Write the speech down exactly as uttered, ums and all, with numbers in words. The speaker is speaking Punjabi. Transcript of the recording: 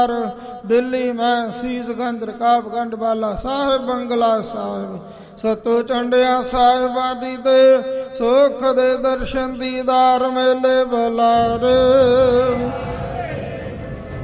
ਦਿੱਲੀ ਮੈਂ ਸੀਸ ਗੰਜ ਰਕਾਬ ਗੰਡ ਬਾਲਾ ਸਾਹਿਬ ਬੰਗਲਾ ਸਾਹਿਬ ਸਤੋ ਚੰਡਿਆ ਸਾਹਿਬ ਬਾਡੀ ਤੇ ਸੁਖ ਦੇ ਦਰਸ਼ਨ ਦੀਦਾਰ ਮੇਲੇ ਬੁਲਾਰੇ।